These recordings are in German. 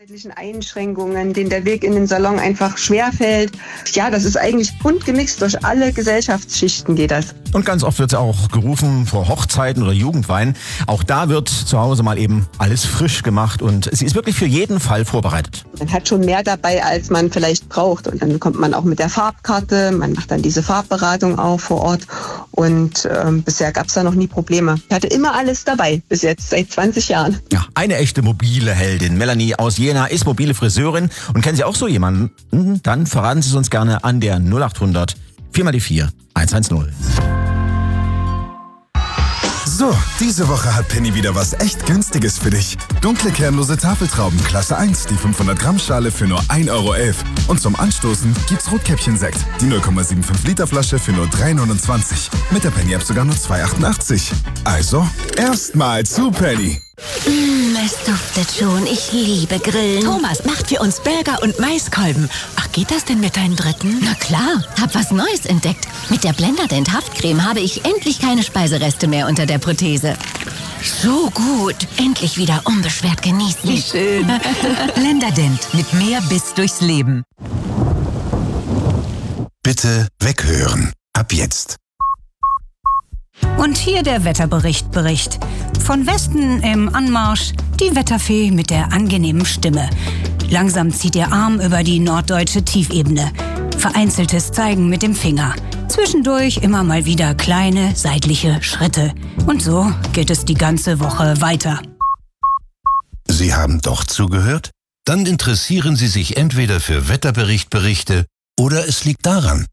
Einschränkungen, denen der Weg in den Salon einfach schwerfällt. Ja, das ist eigentlich bunt gemixt, durch alle Gesellschaftsschichten geht das. Und ganz oft wird auch gerufen vor Hochzeiten oder Jugendweihen. Auch da wird zu Hause mal eben alles frisch gemacht und sie ist wirklich für jeden Fall vorbereitet. Man hat schon mehr dabei, als man vielleicht braucht. Und dann kommt man auch mit der Farbkarte, man macht dann diese Farbberatung auch vor Ort. Und bisher gab es da noch nie Probleme. Ich hatte immer alles dabei, bis jetzt, seit 20 Jahren. Ja, eine echte mobile Heldin. Melanie aus Jena ist mobile Friseurin. Und kennen Sie auch so jemanden? Dann verraten Sie es uns gerne an der 0800 4x4 110. So, diese Woche hat Penny wieder was echt Günstiges für dich. Dunkle kernlose Tafeltrauben Klasse 1, die 500 Gramm Schale für nur 1,11 Euro. Und zum Anstoßen gibt's Rotkäppchen-Sekt, die 0,75 Liter Flasche für nur 3,29 €. Mit der Penny-App sogar nur 2,88 €. Also, erstmal zu Penny. Es duftet schon. Ich liebe Grillen. Thomas macht für uns Burger und Maiskolben. Ach, geht das denn mit deinen Dritten? Na klar, hab was Neues entdeckt. Mit der Blenderdent Haftcreme habe ich endlich keine Speisereste mehr unter der Prothese. So gut. Endlich wieder unbeschwert genießen. Wie schön. Blenderdent mit mehr Biss durchs Leben. Bitte weghören. Ab jetzt. Und hier der Wetterbericht. Von Westen im Anmarsch die Wetterfee mit der angenehmen Stimme. Langsam zieht ihr Arm über die norddeutsche Tiefebene. Vereinzeltes Zeigen mit dem Finger. Zwischendurch immer mal wieder kleine seitliche Schritte. Und so geht es die ganze Woche weiter. Sie haben doch zugehört? Dann interessieren Sie sich entweder für Wetterberichte oder es liegt daran.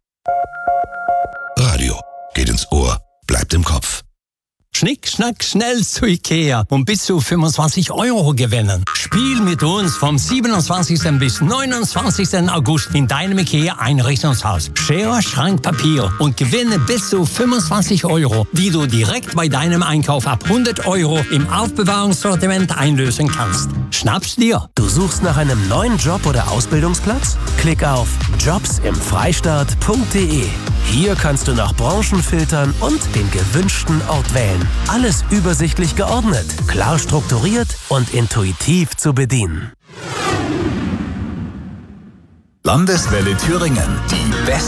Radio geht ins Ohr, bleibt im Kopf. Schnick, schnack, schnell zu Ikea und bis zu 25 € gewinnen. Spiel mit uns vom 27. bis 29. August in deinem Ikea-Einrichtungshaus. Schere, Schrank, Papier und gewinne bis zu 25 €, die du direkt bei deinem Einkauf ab 100 € im Aufbewahrungssortiment einlösen kannst. Schnapp's dir! Du suchst nach einem neuen Job oder Ausbildungsplatz? Klick auf jobsimfreistaat.de. Hier kannst du nach Branchen filtern und den gewünschten Ort wählen. Alles übersichtlich geordnet, klar strukturiert und intuitiv zu bedienen. Landeswelle Thüringen. Die besten